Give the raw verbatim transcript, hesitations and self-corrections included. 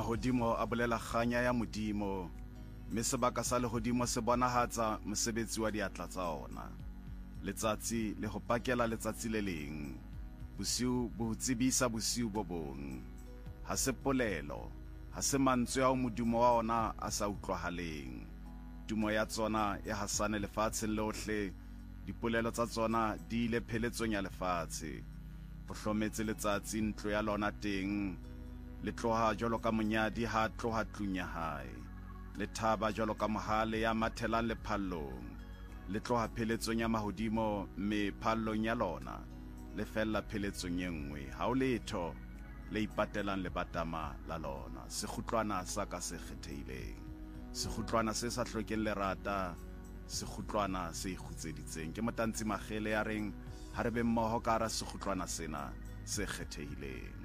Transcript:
Mahodimo a bolela kganya ya modimo, mme sebaka sa lehodimo se bonahatsa mosebetsi wa diatla tsa ona. Letsatsi le ho pakela letsatsi le leng, bosiu bo ho tsebisa bosiu bo bong. Ha se polelo, ha se mantswe ao modimo wa ona a sa utlwahaleng. Tumo ya tsona e hasane lefatsheng lohle, dipolelo tsa tsona di ile pheletsong ya lefatshe. Ho hlometse letsatsi ntlo ya lona teng, le tloha jwalo ka monyadi ha tloha tlung ya hae. Le thaba jwalo ka mohale ya mathelang lephallong. Le tloha pheletsong ya mahodimo, mme phallong ya lona le fella pheletsong e nngwe. Ha o letho le ipatelang le batama la lona. Sekhutlwana sa ka se kgethehileng, sekhutlwana se sa hlokeng lerata, sekhutlwana se ikgutseditseng. Ke Motantsi Magele ya reng ha re be mmoho ka hara sekhutlwana sena se kgethehileng.